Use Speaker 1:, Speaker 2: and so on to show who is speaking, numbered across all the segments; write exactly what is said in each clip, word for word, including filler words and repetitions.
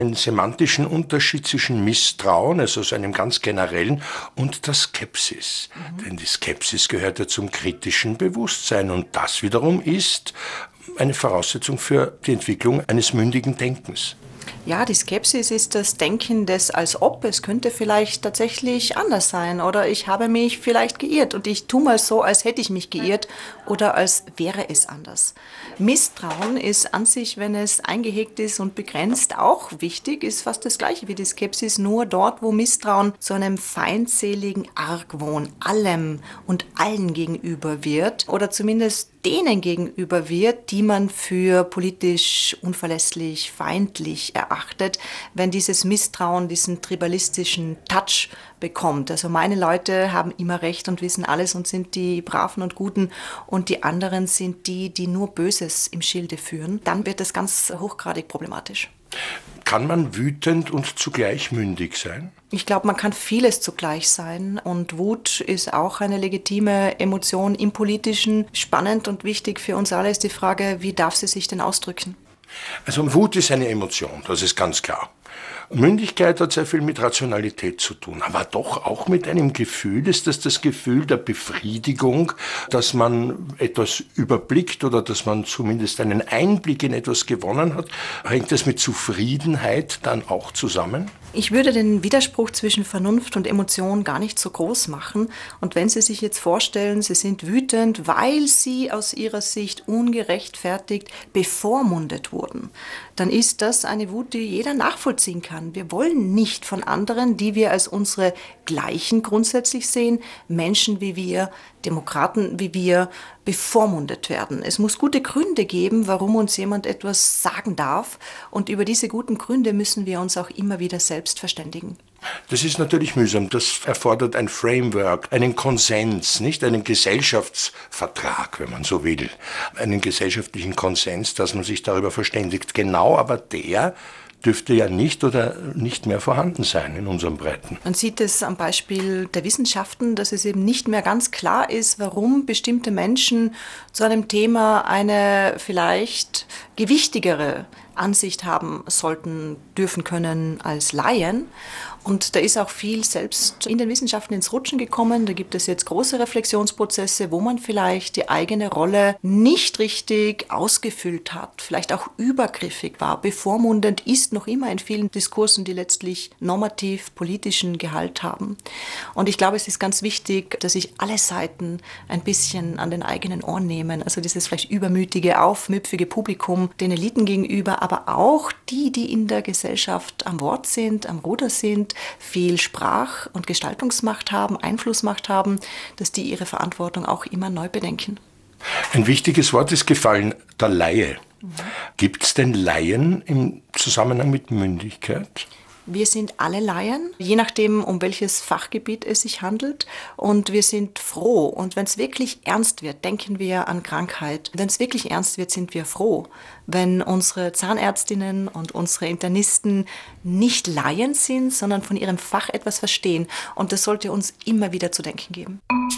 Speaker 1: einen semantischen Unterschied zwischen Misstrauen, also so einem ganz generellen, und der Skepsis. Mhm. Denn die Skepsis gehört ja zum kritischen Bewusstsein und das wiederum ist eine Voraussetzung für die Entwicklung eines mündigen Denkens.
Speaker 2: Ja, die Skepsis ist das Denken des als ob, es könnte vielleicht tatsächlich anders sein oder ich habe mich vielleicht geirrt und ich tue mal so, als hätte ich mich geirrt oder als wäre es anders. Misstrauen ist an sich, wenn es eingehegt ist und begrenzt, auch wichtig, ist fast das Gleiche wie die Skepsis, nur dort, wo Misstrauen zu einem feindseligen Argwohn allem und allen gegenüber wird oder zumindest denen gegenüber wird, die man für politisch unverlässlich, feindlich erachtet, wenn dieses Misstrauen diesen tribalistischen Touch bekommt. Also meine Leute haben immer Recht und wissen alles und sind die Braven und Guten und die anderen sind die, die nur Böses im Schilde führen. Dann wird das ganz hochgradig problematisch.
Speaker 1: Kann man wütend und zugleich mündig sein?
Speaker 2: Ich glaube, man kann vieles zugleich sein und Wut ist auch eine legitime Emotion im Politischen. Spannend und wichtig für uns alle ist die Frage, wie darf sie sich denn ausdrücken?
Speaker 1: Also Wut ist eine Emotion, das ist ganz klar. Mündigkeit hat sehr viel mit Rationalität zu tun, aber doch auch mit einem Gefühl. Ist das das Gefühl der Befriedigung, dass man etwas überblickt oder dass man zumindest einen Einblick in etwas gewonnen hat? Hängt das mit Zufriedenheit dann auch zusammen?
Speaker 2: Ich würde den Widerspruch zwischen Vernunft und Emotion gar nicht so groß machen. Und wenn Sie sich jetzt vorstellen, Sie sind wütend, weil Sie aus Ihrer Sicht ungerechtfertigt bevormundet wurden, dann ist das eine Wut, die jeder nachvollziehen kann. Wir wollen nicht von anderen, die wir als unsere Gleichen grundsätzlich sehen, Menschen wie wir, Demokraten wie wir, bevormundet werden. Es muss gute Gründe geben, warum uns jemand etwas sagen darf. Und über diese guten Gründe müssen wir uns auch immer wieder selbst verständigen.
Speaker 1: Das ist natürlich mühsam. Das erfordert ein Framework, einen Konsens, nicht einen Gesellschaftsvertrag, wenn man so will. Einen gesellschaftlichen Konsens, dass man sich darüber verständigt. Genau, aber der dürfte ja nicht oder nicht mehr vorhanden sein in unseren Breiten.
Speaker 2: Man sieht es am Beispiel der Wissenschaften, dass es eben nicht mehr ganz klar ist, warum bestimmte Menschen zu einem Thema eine vielleicht gewichtigere Ansicht haben sollten, dürfen können als Laien. Und da ist auch viel selbst in den Wissenschaften ins Rutschen gekommen. Da gibt es jetzt große Reflexionsprozesse, wo man vielleicht die eigene Rolle nicht richtig ausgefüllt hat, vielleicht auch übergriffig war. Bevormundend ist noch immer in vielen Diskursen, die letztlich normativ politischen Gehalt haben. Und ich glaube, es ist ganz wichtig, dass sich alle Seiten ein bisschen an den eigenen Ohren nehmen. Also dieses vielleicht übermütige, aufmüpfige Publikum den Eliten gegenüber, aber auch die, die in der Gesellschaft am Wort sind, am Ruder sind, viel Sprach- und Gestaltungsmacht haben, Einflussmacht haben, dass die ihre Verantwortung auch immer neu bedenken.
Speaker 1: Ein wichtiges Wort ist gefallen, der Laie. Mhm. Gibt es denn Laien im Zusammenhang mit Mündigkeit?
Speaker 2: Wir sind alle Laien, je nachdem, um welches Fachgebiet es sich handelt. Und wir sind froh. Und wenn es wirklich ernst wird, denken wir an Krankheit. Wenn es wirklich ernst wird, sind wir froh. Wenn unsere Zahnärztinnen und unsere Internisten nicht Laien sind, sondern von ihrem Fach etwas verstehen. Und das sollte uns immer wieder zu denken geben.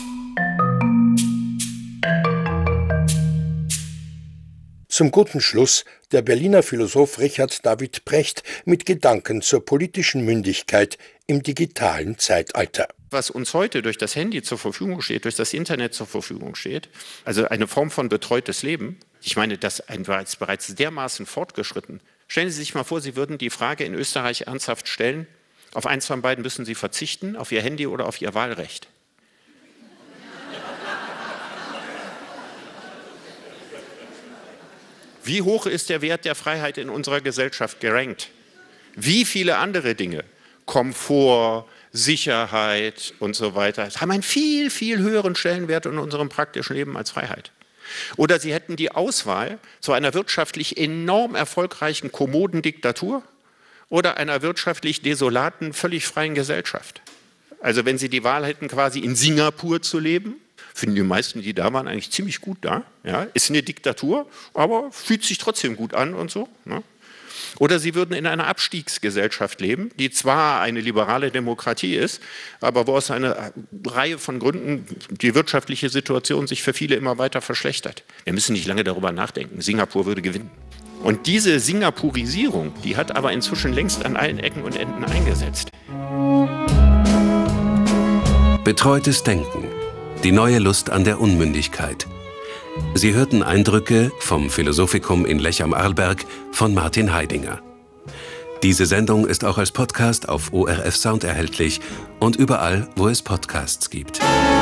Speaker 1: Zum guten Schluss der Berliner Philosoph Richard David Precht mit Gedanken zur politischen Mündigkeit im digitalen Zeitalter.
Speaker 3: Was uns heute durch das Handy zur Verfügung steht, durch das Internet zur Verfügung steht, also eine Form von betreutes Leben, ich meine, das ist bereits dermaßen fortgeschritten. Stellen Sie sich mal vor, Sie würden die Frage in Österreich ernsthaft stellen, auf eins von beiden müssen Sie verzichten, auf Ihr Handy oder auf Ihr Wahlrecht. Wie hoch ist der Wert der Freiheit in unserer Gesellschaft gerankt? Wie viele andere Dinge, Komfort, Sicherheit und so weiter, haben einen viel, viel höheren Stellenwert in unserem praktischen Leben als Freiheit? Oder Sie hätten die Auswahl zu einer wirtschaftlich enorm erfolgreichen, kommoden Diktatur oder einer wirtschaftlich desolaten, völlig freien Gesellschaft. Also wenn Sie die Wahl hätten, quasi in Singapur zu leben, finden die meisten, die da waren, eigentlich ziemlich gut da. Ja, ist eine Diktatur, aber fühlt sich trotzdem gut an und so. Ne? Oder sie würden in einer Abstiegsgesellschaft leben, die zwar eine liberale Demokratie ist, aber wo aus einer Reihe von Gründen die wirtschaftliche Situation sich für viele immer weiter verschlechtert. Wir müssen nicht lange darüber nachdenken. Singapur würde gewinnen. Und diese Singapurisierung, die hat aber inzwischen längst an allen Ecken und Enden eingesetzt.
Speaker 4: Betreutes Denken. Die neue Lust an der Unmündigkeit. Sie hörten Eindrücke vom Philosophikum in Lech am Arlberg von Martin Heidinger. Diese Sendung ist auch als Podcast auf O R F Sound erhältlich und überall, wo es Podcasts gibt.